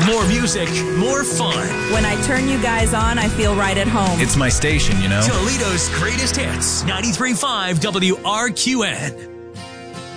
More music, more fun. When I turn you guys on, I feel right at home. It's my station, you know? Toledo's greatest hits. 93.5 WRQN.